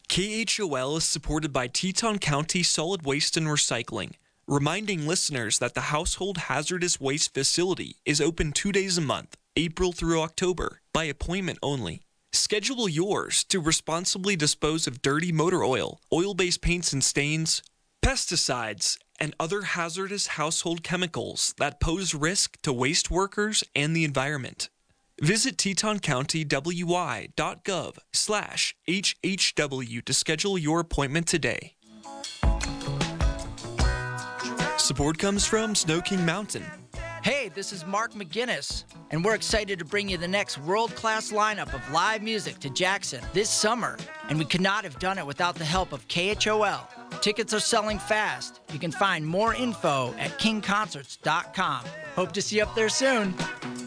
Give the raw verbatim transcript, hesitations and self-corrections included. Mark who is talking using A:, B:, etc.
A: K H O L is supported by Teton County Solid Waste and Recycling, reminding listeners that the Household Hazardous Waste Facility is open two days a month, April through October, by appointment only. Schedule yours to responsibly dispose of dirty motor oil, oil-based paints and stains, pesticides, and other hazardous household chemicals that pose risk to waste workers and the environment. Visit teton county w y dot gov slash H H W to schedule your appointment today. Support comes from Snow King Mountain.
B: Hey, this is Mark McGinnis, and we're excited to bring you the next world-class lineup of live music to Jackson this summer, and we could not have done it without the help of K H O L. Tickets are selling fast. You can find more info at king concerts dot com. Hope to see you up there soon.